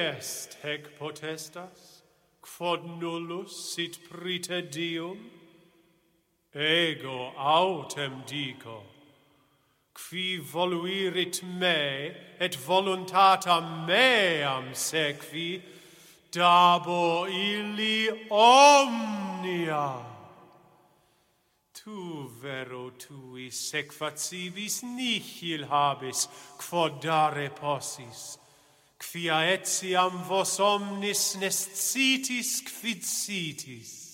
est hec potestas, quod nullus sit praeterdium? Ego autem dico, qui voluirit me, et voluntatem meam sequi, dabo illi omnia. Tu vero tui sequatibis nihil habis, quod dare possis, quia etiam vos omnis nescitis quid sitis.